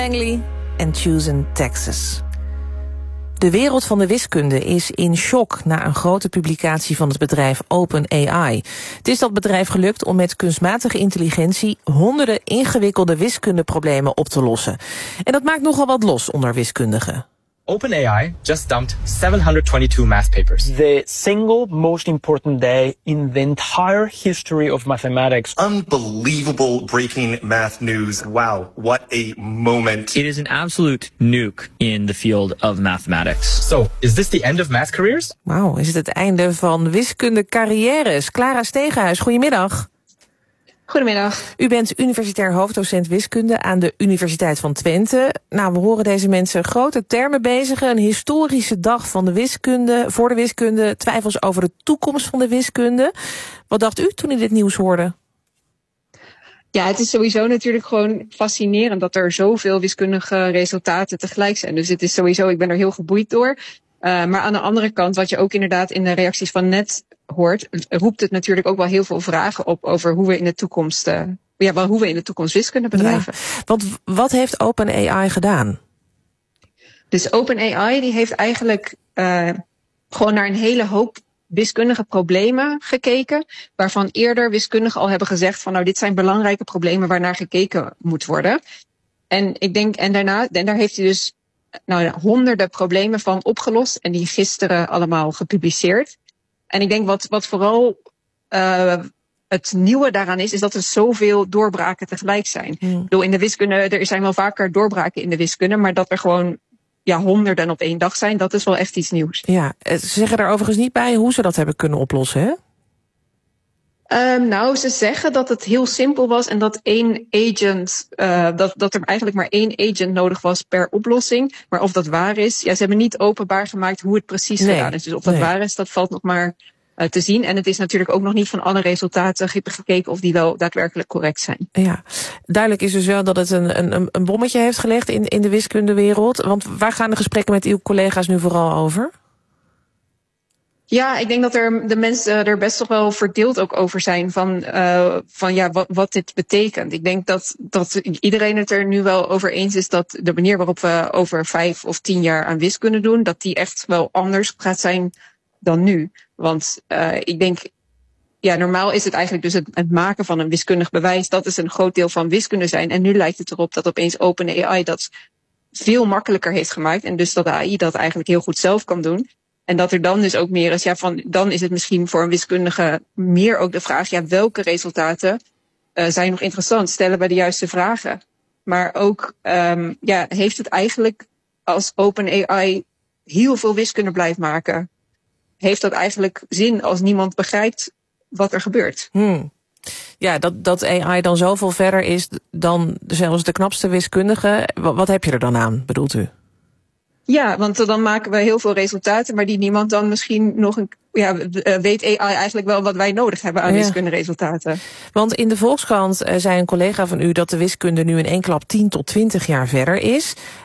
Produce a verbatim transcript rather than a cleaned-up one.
Langley en Choosing Texas. De wereld van de wiskunde is in shock na een grote publicatie van het bedrijf OpenAI. Het is dat bedrijf gelukt om met kunstmatige intelligentie honderden ingewikkelde wiskundeproblemen op te lossen. En dat maakt nogal wat los onder wiskundigen. OpenAI just dumped seven hundred twenty-two math papers. The single most important day in the entire history of mathematics. Unbelievable breaking math news. Wow, what a moment. It is an absolute nuke in the field of mathematics. So, is this the end of math careers? Wauw, is het het einde van wiskundecarrières? Clara Stegenhuis, goedemiddag. Goedemiddag. U bent universitair hoofddocent wiskunde aan de Universiteit van Twente. Nou, we horen deze mensen grote termen bezigen. Een historische dag van de wiskunde, voor de wiskunde, twijfels over de toekomst van de wiskunde. Wat dacht u toen u dit nieuws hoorde? Ja, het is sowieso natuurlijk gewoon fascinerend dat er zoveel wiskundige resultaten tegelijk zijn. Dus het is sowieso, ik ben er heel geboeid door. Uh, maar aan de andere kant, wat je ook inderdaad in de reacties van net hoort, roept het natuurlijk ook wel heel veel vragen op over hoe we in de toekomst, uh, ja, wel hoe we in de toekomst wiskunde bedrijven. Ja, want wat heeft OpenAI gedaan? Dus OpenAI die heeft eigenlijk uh, gewoon naar een hele hoop wiskundige problemen gekeken, waarvan eerder wiskundigen al hebben gezegd van nou, dit zijn belangrijke problemen waarnaar gekeken moet worden. En ik denk, en daarna, en daar heeft hij dus nou, honderden problemen van opgelost en die gisteren allemaal gepubliceerd. En ik denk wat, wat vooral uh, het nieuwe daaraan is, is dat er zoveel doorbraken tegelijk zijn. Hmm. Ik bedoel, in de wiskunde, er zijn wel vaker doorbraken in de wiskunde, maar dat er gewoon ja, honderden op één dag zijn, dat is wel echt iets nieuws. Ja, ze zeggen er overigens niet bij hoe ze dat hebben kunnen oplossen, hè? Um, nou, ze zeggen dat het heel simpel was en dat één agent, uh, dat, dat er eigenlijk maar één agent nodig was per oplossing. Maar of dat waar is, ja, ze hebben niet openbaar gemaakt hoe het precies nee, gedaan is. Dus of dat nee. waar is, dat valt nog maar uh, te zien. En het is natuurlijk ook nog niet van alle resultaten gekeken of die wel daadwerkelijk correct zijn. Ja, duidelijk is dus wel dat het een, een, een bommetje heeft gelegd in, in de wiskundewereld. Want waar gaan de gesprekken met uw collega's nu vooral over? Ja, ik denk dat er de mensen er best toch wel verdeeld ook over zijn van, uh, van ja, wat, wat dit betekent. Ik denk dat, dat iedereen het er nu wel over eens is dat de manier waarop we over vijf of tien jaar aan wiskunde doen, dat die echt wel anders gaat zijn dan nu. Want uh, ik denk, ja, normaal is het eigenlijk dus het, het maken van een wiskundig bewijs, dat is een groot deel van wiskunde zijn. En nu lijkt het erop dat opeens OpenAI dat veel makkelijker heeft gemaakt en dus dat de A I dat eigenlijk heel goed zelf kan doen. En dat er dan dus ook meer is, ja, van, dan is het misschien voor een wiskundige meer ook de vraag, ja, welke resultaten uh, zijn nog interessant? Stellen we de juiste vragen? Maar ook, um, ja, heeft het eigenlijk als OpenAI heel veel wiskunde blijft maken, heeft dat eigenlijk zin als niemand begrijpt wat er gebeurt? Hmm. Ja, dat, dat A I dan zoveel verder is dan zelfs de knapste wiskundige. Wat, wat heb je er dan aan, bedoelt u? Ja, want dan maken we heel veel resultaten, maar die niemand dan misschien nog een, ja, weet A I eigenlijk wel wat wij nodig hebben aan ja. wiskunderesultaten. Want in de Volkskrant uh, zei een collega van u dat de wiskunde nu in één klap tien tot twintig jaar verder is.